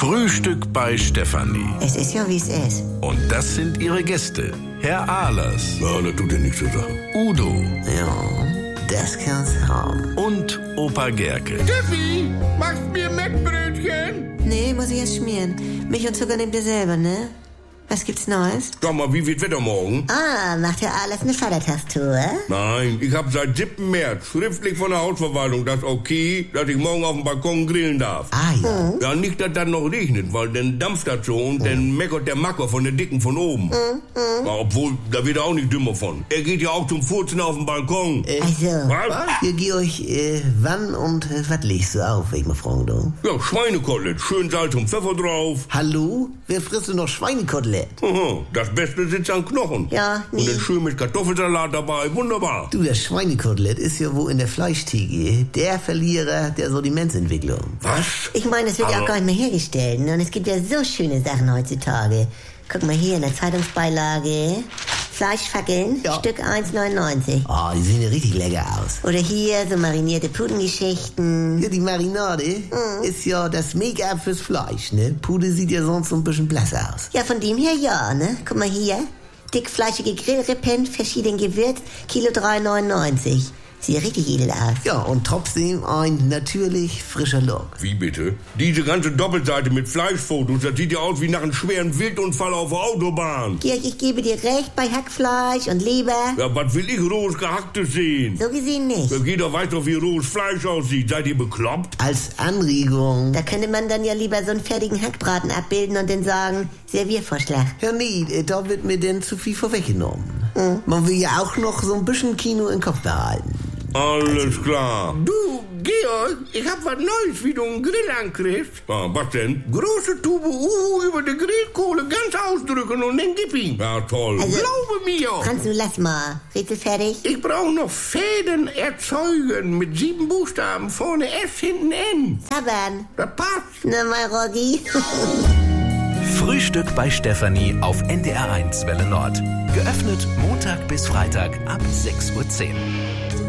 Frühstück bei Stefanie. Es ist ja, wie es ist. Und das sind ihre Gäste. Herr Ahlers. Ja, das tut ja nichts zur Sache. Udo. Ja, das kann's haben. Und Opa Gerke. Steffi, machst mir Mettbrötchen? Nee, muss ich erst schmieren. Milch und Zucker nehmt ihr selber, ne? Was gibt's Neues? Sag mal, wie wird Wetter morgen? Ah, macht ja alles eine Vatertagstour? Nein, ich habe seit 7. März schriftlich von der Hausverwaltung das okay, dass ich morgen auf dem Balkon grillen darf. Ah, ja. Ja, nicht, dass das noch regnet, weil dann dampft das so und dann meckert der Macker von der Dicken von oben. Ja, obwohl, da wird er auch nicht dümmer von. Er geht ja auch zum Furzen auf dem Balkon. Also, Was? Ihr Georg, wann und was legst du auf, wenn ich mal fragen darf? Ja, Schweinekotelett, schön Salz und Pfeffer drauf. Hallo? Wer frisst denn noch Schweinekotelett? Aha, das Beste sitzt an Knochen. Ja, Und dann schön mit Kartoffelsalat dabei, wunderbar. Du, das Schweinekotelett ist ja wohl in der Fleischtheke der Verlierer der Sortimentsentwicklung. Was? ich meine, es wird ja auch Aber- gar nicht mehr hergestellt. Ne? Und es gibt ja so schöne Sachen heutzutage. Guck mal hier in der Zeitungsbeilage. Fleischfackeln, Ja. Stück 1,99. Ah, die sehen ja richtig lecker aus. Oder hier so marinierte Pudengeschichten. Ja, die Marinade ist ja das Make-up fürs Fleisch, ne? Pude sieht ja sonst so ein bisschen blass aus. Ja, von dem her ja, ne? Guck mal hier. Dickfleischige Grillrippen, verschieden gewürzt, Kilo 3,99. Sieht ja richtig edel aus. Ja, und trotzdem ein natürlich frischer Look. Wie bitte? Diese ganze Doppelseite mit Fleischfotos, das sieht ja aus wie nach einem schweren Wildunfall auf der Autobahn. Georg, ich gebe dir recht bei Hackfleisch und Leber. Ja, was will ich rohes Gehacktes sehen? So gesehen nicht. Ja, jeder weiß doch, wie rohes Fleisch aussieht. Seid ihr bekloppt? Als Anregung. Da könnte man dann ja lieber so einen fertigen Hackbraten abbilden und dann sagen, Serviervorschlag. Ja, nee, da wird mir denn zu viel vorweggenommen. Man will ja auch noch so ein bisschen Kino im Kopf behalten. Alles klar. Du, Georg, ich hab was Neues, wie du einen Grill ankriegst. Ah, was denn? Große Tube Uhu über die Grillkohle ganz ausdrücken und dann gib ihn. Ja, toll. Also- Glaube mir. Franz, nun lass mal. Rätsel fertig? Ich brauche noch Fäden erzeugen mit 7 Buchstaben. Vorne S, hinten N. Zabern. Das passt. Na mal, Rogi. Frühstück bei Stefanie auf NDR1 Welle Nord. Geöffnet Montag bis Freitag ab 6:10 Uhr.